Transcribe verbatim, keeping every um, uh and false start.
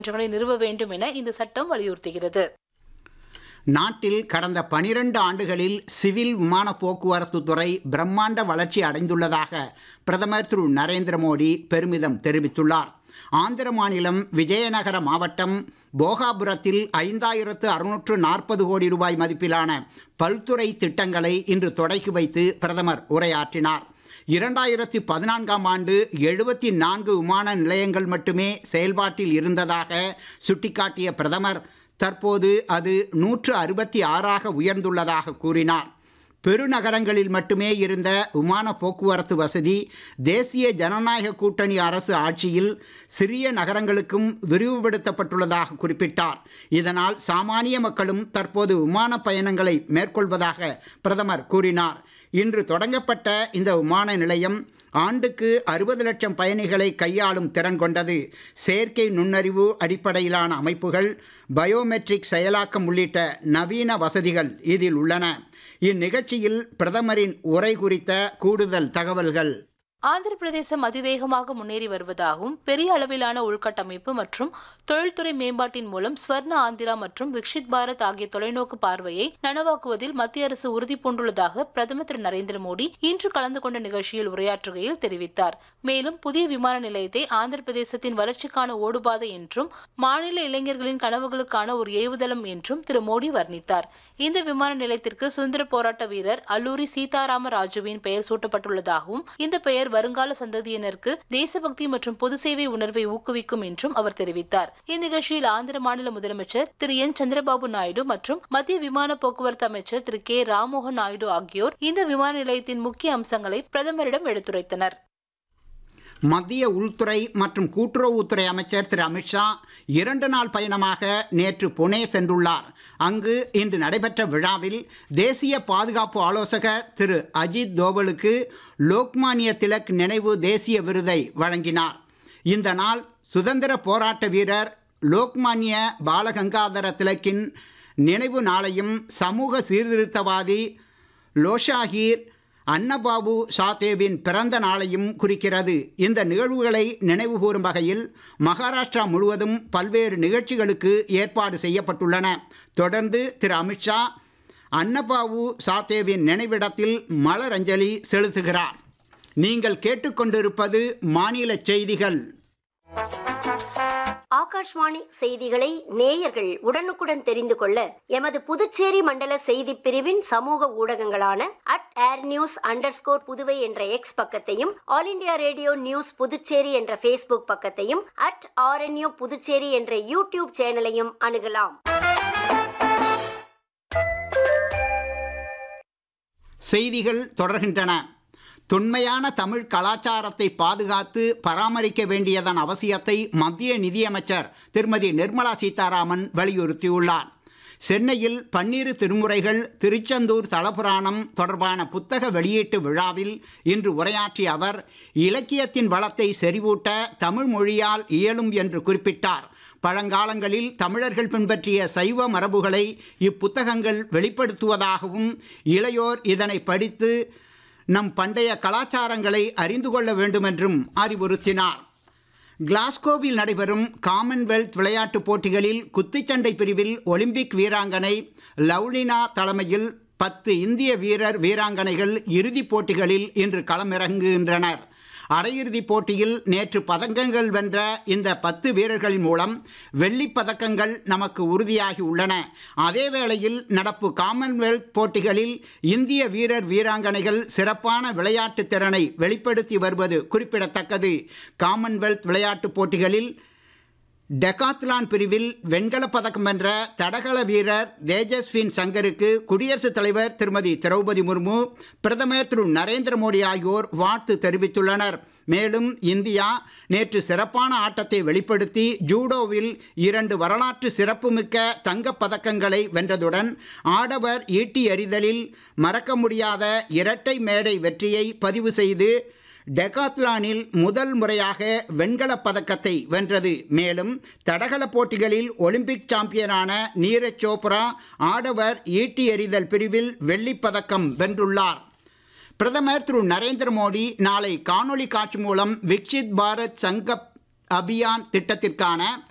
நிறுவ வேண்டும் என இந்த சட்டம் வலியுறுத்துகிறது. நாட்டில் கடந்த பனிரெண்டு ஆண்டுகளில் சிவில் விமான போக்குவரத்து துறை பிரம்மாண்ட வளர்ச்சி அடைந்துள்ளதாக பிரதமர் திரு நரேந்திர மோடி பெருமிதம் தெரிவித்துள்ளார். ஆந்திர மாநிலம் விஜயநகர மாவட்டம் போகாபுரத்தில் ஐந்தாயிரத்து அறுநூற்று நாற்பது கோடி ரூபாய் மதிப்பிலான பல்துறை திட்டங்களை இன்று தொடக்கி வைத்து பிரதமர் உரையாற்றினார். இரண்டாயிரத்தி பதினான்காம் ஆண்டு எழுபத்தி நான்கு விமான நிலையங்கள் மட்டுமே செயல்பாட்டில் இருந்ததாக சுட்டிக்காட்டிய பிரதமர் தற்போது அது நூற்று அறுபத்தி ஆறாக உயர்ந்துள்ளதாக கூறினார். பெருநகரங்களில் மட்டுமே இருந்த விமான போக்குவரத்து வசதி தேசிய ஜனநாயக கூட்டணி அரசு ஆட்சியில் சிறிய நகரங்களுக்கும் விரிவுபடுத்தப்பட்டுள்ளதாக குறிப்பிட்டார். இதனால் சாமானிய மக்களும் தற்போது விமான பயணங்களை மேற்கொள்வதாக பிரதமர் கூறினார். இன்று தொடங்கப்பட்ட இந்த விமான நிலையம் ஆண்டுக்கு அறுபது லட்சம் பயணிகளை கையாளும் திறன் கொண்டது. செயற்கை நுண்ணறிவு அடிப்படையிலான அமைப்புகள், பயோமெட்ரிக் செயலாக்கம் உள்ளிட்ட நவீன வசதிகள் இதில் உள்ளன. இந்நிகழ்ச்சியில் பிரதமரின் உரை குறித்த கூடுதல் தகவல்கள். ஆந்திர பிரதேசம் அதிவேகமாக முன்னேறி வருவதாகவும் பெரிய அளவிலான உள்கட்டமைப்பு மற்றும் தொழில்துறை மேம்பாட்டின் மூலம் ஸ்வர்ண ஆந்திரா மற்றும் விக்ஷித் பாரத் ஆகிய தொலைநோக்கு பார்வையை நனவாக்குவதில் மத்திய அரசு உறுதி பூண்டுள்ளதாக பிரதமர் திரு நரேந்திர மோடி இன்று கலந்து கொண்ட நிகழ்ச்சியில் உரையாற்றுகையில் தெரிவித்தார். மேலும் புதிய விமான நிலையத்தை ஆந்திர பிரதேசத்தின் வளர்ச்சிக்கான ஓடுபாதை என்றும் மாநில இளைஞர்களின் கனவுகளுக்கான ஒரு ஏவுதளம் என்றும் திரு மோடி வர்ணித்தார். இந்த விமான நிலையத்திற்கு சுதந்திர போராட்ட வீரர் அல்லூரி சீதாராம ராஜுவின் பெயர் சூட்டப்பட்டுள்ளதாகவும் இந்த பெயர் வருங்கால சந்ததியினருக்கு தேசபக்தி மற்றும் பொது சேவை உணர்வை ஊக்குவிக்கும் என்றும் அவர் தெரிவித்தார். இந்நிகழ்ச்சியில் ஆந்திர மாநில முதலமைச்சர் திரு என் சந்திரபாபு நாயுடு மற்றும் மத்திய விமான போக்குவரத்து அமைச்சர் திரு கே ராம்மோகன் நாயுடு ஆகியோர் இந்த விமான நிலையத்தின் முக்கிய அம்சங்களை பிரதமரிடம் எடுத்துரைத்தனர். மத்திய உள்துறை மற்றும் கூட்டுறவுத்துறை அமைச்சர் திரு அமித்ஷா இரண்டு நாள் பயணமாக நேற்று புனே சென்றுள்ளார். அங்கு இன்று நடைபெற்ற விழாவில் தேசிய பாதுகாப்பு ஆலோசகர் திரு அஜித் தோவலுக்கு லோக்மானிய திலக் நினைவு தேசிய விருதை வழங்கினார். இந்த நாள் சுதந்திர போராட்ட வீரர் லோக்மானிய பாலகங்காதர திலக்கின் நினைவு நாளையும் சமூக சீர்திருத்தவாதி லோஷாஹீர் அன்னபாபு சாதேவின் பிறந்த நாளையும் குறிக்கிறது. இந்த நிகழ்வுகளை நினைவுகூரும் வகையில் மகாராஷ்டிரா முழுவதும் பல்வேறு நிகழ்ச்சிகளுக்கு ஏற்பாடு செய்யப்பட்டுள்ளன. தொடர்ந்து திரு அமித்ஷா அன்னபாபு சாதேவின் நினைவிடத்தில் மலரஞ்சலி செலுத்துகிறார். நீங்கள் கேட்டுக்கொண்டிருப்பது மாநில செய்திகள். ஆகாஷ்வாணி செய்திகளை நேயர்கள் உடனுக்குடன் தெரிந்து கொள்ள எமது புதுச்சேரி மண்டல செய்தி பிரிவின் சமூக ஊடகங்களான at air news under score Puduvai என்ற எக்ஸ் பக்கத்தையும், all India radio news Puducherry என்ற ஃபேஸ்புக் பக்கத்தையும், அட் ஆர்என்யூ புதுச்சேரி என்ற யூடியூப் சேனலையும் அணுகலாம். செய்திகள் தொடர்கின்றன. தொன்மையான தமிழ் கலாச்சாரத்தை பாதுகாத்து பராமரிக்க வேண்டியதன் அவசியத்தை மத்திய நிதியமைச்சர் திருமதி நிர்மலா சீதாராமன் வலியுறுத்தியுள்ளார். சென்னையில் பன்னிரு திருமுறைகள் திருச்செந்தூர் தலபுராணம் தொடர்பான புத்தக வெளியீட்டு விழாவில் இன்று உரையாற்றிய அவர் இலக்கியத்தின் வளத்தை செறிவூட்ட தமிழ் மொழியால் இயலும் என்று குறிப்பிட்டார். பழங்காலங்களில் தமிழர்கள் பின்பற்றிய சைவ மரபுகளை இப்புத்தகங்கள் வெளிப்படுத்துவதாகவும் இளையோர் இதனை படித்து நம் பண்டைய கலாச்சாரங்களை அறிந்து கொள்ள வேண்டும் என்றும் அறிவுறுத்தினார். கிளாஸ்கோவில் நடைபெறும் காமன்வெல்த் விளையாட்டுப் போட்டிகளில் குத்துச்சண்டை பிரிவில் ஒலிம்பிக் வீராங்கனை லவ்லினா தலைமையில் பத்து இந்திய வீரர் வீராங்கனைகள் இறுதிப் போட்டிகளில் இன்று களமிறங்குகின்றனர். அரையிறுதிப் போட்டியில் நேற்று பதக்கங்கள் வென்ற இந்த பத்து வீரர்களின் மூலம் வெள்ளிப் பதக்கங்கள் நமக்கு உறுதியாகி உள்ளன. அதேவேளையில் நடப்பு காமன்வெல்த் போட்டிகளில் இந்திய வீரர் வீராங்கனைகள் சிறப்பான விளையாட்டு திறனை வெளிப்படுத்தி வருவது குறிப்பிடத்தக்கது. காமன்வெல்த் விளையாட்டுப் போட்டிகளில் டெகாத்லான் பிரிவில் வெண்கலப் பதக்கம் வென்ற தடகள வீரர் தேஜஸ்வின் சங்கருக்கு குடியரசுத் தலைவர் திருமதி திரௌபதி முர்மு, பிரதமர் திரு நரேந்திர மோடி ஆகியோர் வாழ்த்து தெரிவித்துள்ளனர். மேலும் இந்தியா நேற்று சிறப்பான ஆட்டத்தை வெளிப்படுத்தி ஜூடோவில் இரண்டு வரலாற்று சிறப்புமிக்க தங்கப் பதக்கங்களை வென்றதுடன் ஆடவர் ஈட்டி எறிதலில் மறக்க முடியாத இரட்டை மேடை வெற்றியை பதிவு செய்து டெகாத்லானில் முதல் முறையாக வெண்கலப் பதக்கத்தை வென்றது. மேலும் தடகள போட்டிகளில் ஒலிம்பிக் சாம்பியனான நீரஜ் சோப்ரா ஆடவர் ஈட்டி எறிதல் பிரிவில் வெள்ளிப் பதக்கம் வென்றுள்ளார். பிரதமர் திரு நரேந்திர மோடி நாளை காணொளி காட்சி மூலம் விக்ஷித் பாரத் சங்கப் அபியான் திட்டத்திற்கான